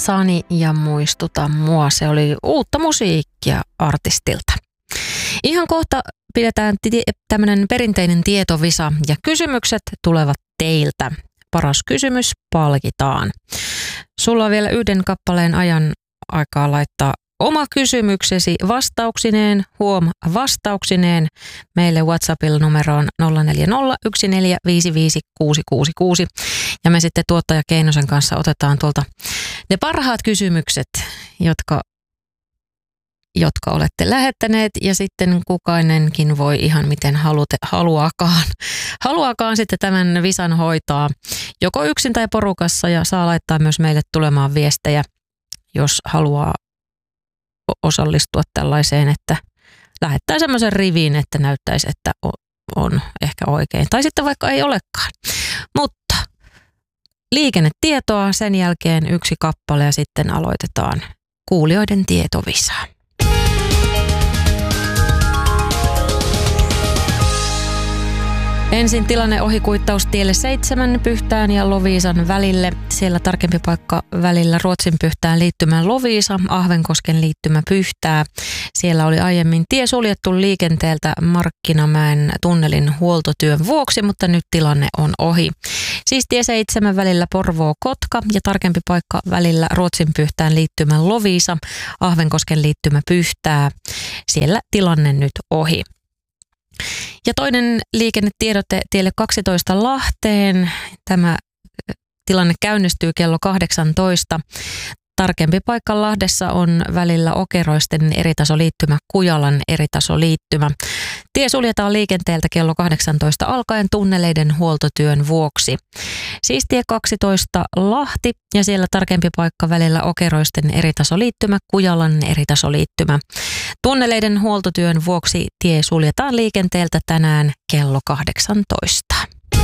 kanssani ja muistuta mua. Se oli uutta musiikkia artistilta. Ihan kohta pidetään tämmöinen perinteinen tietovisa ja kysymykset tulevat teiltä. Paras kysymys palkitaan. Sulla on vielä yhden kappaleen ajan aikaa laittaa oma kysymyksesi vastauksineen meille WhatsAppilla numeroon 0401455666. Ja me sitten tuottaja Keinosen kanssa otetaan tuolta ne parhaat kysymykset, jotka olette lähettäneet, ja sitten kukainenkin voi ihan miten haluaakaan sitten tämän visan hoitaa joko yksin tai porukassa, ja saa laittaa myös meille tulemaan viestejä, jos haluaa osallistua tällaiseen, että lähettää semmoisen rivin, että näyttäisi, että on ehkä oikein. Tai sitten vaikka ei olekaan. Mutta liikennetietoa, sen jälkeen yksi kappale ja sitten aloitetaan kuulijoiden tietovisaa. Ensin tilanne ohikuittaus tielle 7 Pyhtään ja Loviisan välille. Siellä tarkempi paikka välillä Ruotsin Pyhtään liittymä Loviisa, Ahvenkosken liittymä Pyhtää. Siellä oli aiemmin tie suljettu liikenteeltä Markkinamäen tunnelin huoltotyön vuoksi, mutta nyt tilanne on ohi. Siis tie 7 välillä Porvoo-Kotka ja tarkempi paikka välillä Ruotsin Pyhtään liittymä Loviisa, Ahvenkosken liittymä Pyhtää. Siellä tilanne nyt ohi. Ja toinen liikennetiedote tielle 12 Lahteen. Tämä tilanne käynnistyy kello 18. Tarkempi paikka Lahdessa on välillä Okeroisten eritasoliittymä Kujalan eritasoliittymä. Tie suljetaan liikenteeltä kello 18 alkaen tunneleiden huoltotyön vuoksi. Siis tie 12 Lahti ja siellä tarkempi paikka välillä Okeroisten eritasoliittymä Kujalan eritasoliittymä. Tunneleiden huoltotyön vuoksi tie suljetaan liikenteeltä tänään kello 18.